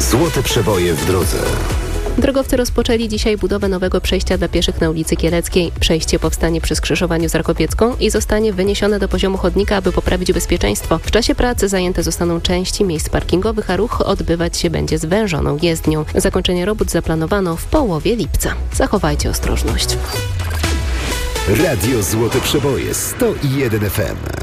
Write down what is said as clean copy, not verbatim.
Złote przeboje w drodze. Drogowcy rozpoczęli dzisiaj budowę nowego przejścia dla pieszych na ulicy Kieleckiej. Przejście powstanie przy skrzyżowaniu z Rakowiecką i zostanie wyniesione do poziomu chodnika, aby poprawić bezpieczeństwo. W czasie pracy zajęte zostaną części miejsc parkingowych, a ruch odbywać się będzie zwężoną jezdnią. Zakończenie robót zaplanowano w połowie lipca. Zachowajcie ostrożność. Radio Złote Przeboje 101 FM.